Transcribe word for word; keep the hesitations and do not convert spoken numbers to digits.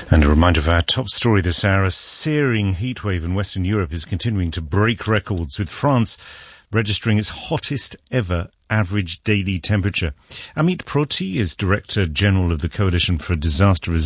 And a reminder of our top story this hour. A searing heatwave in Western Europe is continuing to break records, with France registering its hottest ever average daily temperature. Amit Proti is Director General of the Coalition for Disaster Resilience.